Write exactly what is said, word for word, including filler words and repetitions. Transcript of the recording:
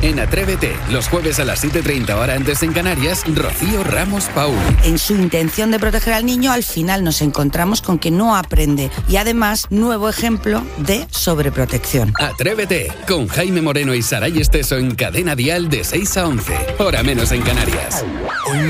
En Atrévete, los jueves a las siete y treinta hora antes en Canarias, Rocío Ramos Paul. En su intención de proteger al niño, al final nos encontramos con que no aprende. Y además, nuevo ejemplo de sobreprotección. Atrévete, con Jaime Moreno y Saray Esteso en Cadena Dial de seis a once. Hora menos en Canarias. Hoy me